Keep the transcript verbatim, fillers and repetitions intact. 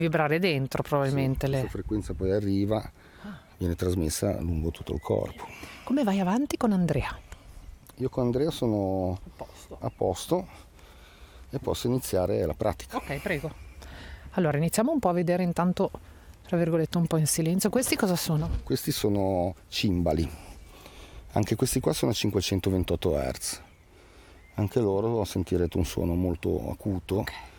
vibrare dentro probabilmente. Sì, le... questa frequenza poi arriva, viene trasmessa lungo tutto il corpo. Come vai avanti con Andrea? Io con Andrea sono A posto. a posto e posso iniziare la pratica. Ok, prego. Allora, iniziamo un po' a vedere intanto, tra virgolette, un po' in silenzio. Questi cosa sono? Questi sono cimbali, anche questi qua sono a cinquecentoventotto hertz. Anche loro sentirete un suono molto acuto. Ok.